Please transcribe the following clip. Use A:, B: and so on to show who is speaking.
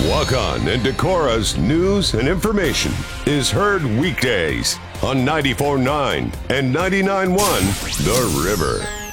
A: Wakan and Decora's news and information is heard weekdays on 94.9 and 99.1 The River.